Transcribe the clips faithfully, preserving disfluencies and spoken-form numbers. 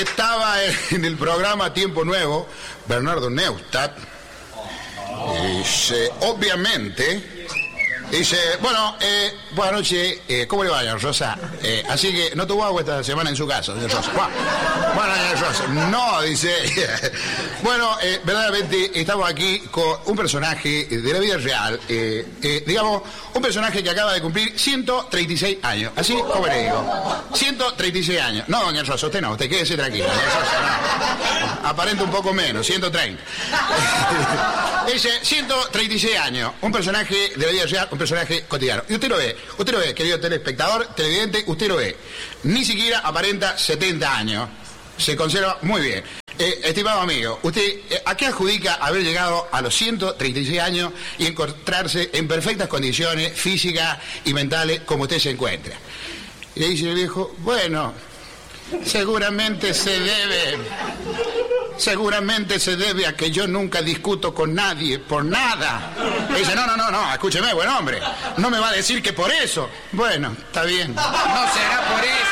estaba en el programa Tiempo Nuevo, Bernardo Neustadt. Dice, obviamente, dice, bueno, eh, buenas noches, eh, ¿cómo le va, doña Rosa? Eh, así que no tuvo agua esta semana en su casa, doña Rosa. Bueno, bueno, doña Rosa, no, dice. Bueno, eh, verdaderamente estamos aquí con un personaje de la vida real, eh, eh, digamos, un personaje que acaba de cumplir ciento treinta y seis años, así como le digo, ciento treinta y seis años. No, doña Rosa, usted no, usted quédese tranquila, doña Rosa, no. Aparenta un poco menos, ciento treinta. Dice, ciento treinta y seis años, un personaje de la vida real, un personaje cotidiano. Y usted lo ve, usted lo ve, querido telespectador, televidente, usted lo ve. Ni siquiera aparenta setenta años. Se conserva muy bien. Eh, estimado amigo, ¿usted eh, a qué adjudica haber llegado a los ciento treinta y seis años y encontrarse en perfectas condiciones físicas y mentales como usted se encuentra? Y le dice el viejo, bueno, seguramente se debe... Seguramente se debe a que yo nunca discuto con nadie por nada. Y dice, no, no, no, no, escúcheme, buen hombre. No me va a decir que por eso. Bueno, está bien. No será por eso.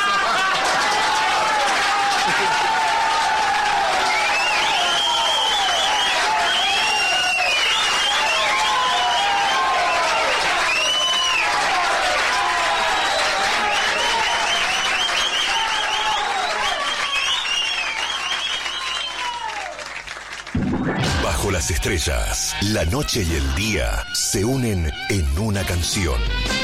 Bajo las estrellas, la noche y el día se unen en una canción.